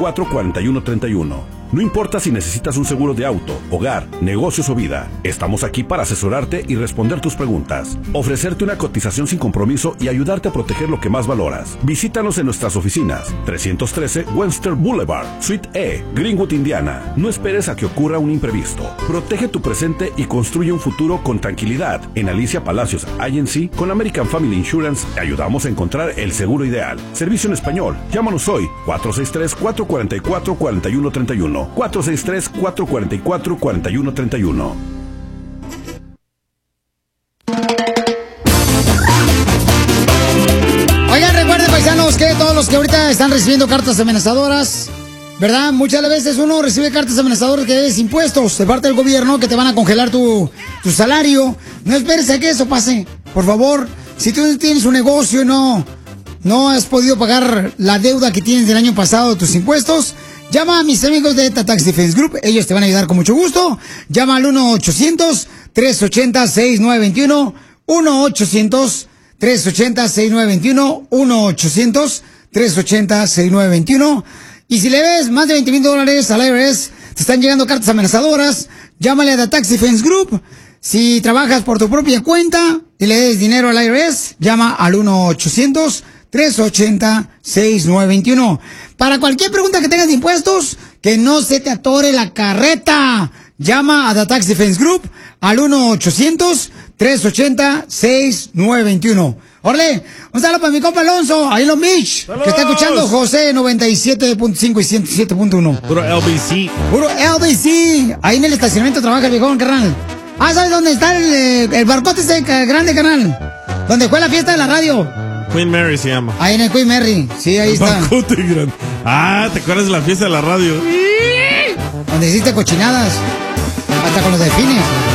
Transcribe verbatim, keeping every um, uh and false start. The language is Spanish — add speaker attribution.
Speaker 1: cuatro, cuatro uno tres uno. No importa si necesitas un seguro de auto, hogar, negocios o vida, estamos aquí para asesorarte y responder tus preguntas, ofrecerte una cotización sin compromiso y ayudarte a proteger lo que más valoras. Visítanos en nuestras oficinas, trescientos trece Webster Boulevard, Suite E, Greenwood, Indiana. No esperes a que ocurra un imprevisto. Protege tu presente y construye un futuro con tranquilidad. En Alicia Palacios Agency, con American Family Insurance, te ayudamos a encontrar el seguro ideal. Servicio en español. Llámanos hoy, cuatro seis tres, cuatro cuatro cuatro, cuatro uno tres uno. cuatro seis tres, cuatro cuatro cuatro, cuatro uno tres uno.
Speaker 2: Oigan, recuerden, paisanos, que todos los que ahorita están recibiendo cartas amenazadoras, ¿verdad? Muchas veces uno recibe cartas amenazadoras que es impuestos de parte del gobierno, que te van a congelar tu, tu salario. No esperes a que eso pase. Por favor, si tú tienes un negocio y no, no has podido pagar la deuda que tienes del año pasado, tus impuestos, llama a mis amigos de Tax Defense Group. Ellos te van a ayudar con mucho gusto. Llama al uno ochocientos, tres ochenta, sesenta y nueve veintiuno. uno ochocientos, tres ochenta, sesenta y nueve veintiuno. uno ochocientos, tres ochenta, sesenta y nueve veintiuno. Y si le ves más de veinte mil dólares al I R S, te están llegando cartas amenazadoras, llámale a Tax Defense Group. Si trabajas por tu propia cuenta y le des dinero al I R S, llama al uno ochocientos, tres ochenta, sesenta y nueve veintiuno. Para cualquier pregunta que tengas de impuestos, que no se te atore la carreta, llama a The Tax Defense Group al uno ochocientos, tres ochenta, sesenta y nueve veintiuno. Órale, un saludo para mi compa Alonso, ahí en Long Beach, que está escuchando José noventa y siete punto cinco y ciento siete punto uno.
Speaker 3: Puro L B C.
Speaker 2: Puro L B C. Ahí en el estacionamiento trabaja el viejón, carnal. Ah, ¿sabes dónde está el, el barcote ese grande, carnal? Donde fue la fiesta de la radio.
Speaker 3: Queen Mary se llama.
Speaker 2: Ahí en el Queen Mary, sí, ahí
Speaker 3: el
Speaker 2: está.
Speaker 3: Barcote grande. Ah, ¿te acuerdas de la fiesta de la radio?
Speaker 2: Donde hiciste cochinadas, hasta con los delfines.